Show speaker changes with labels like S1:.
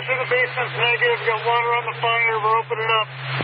S1: Pressure in the basement's negative. Got water on the fire. We're opening up.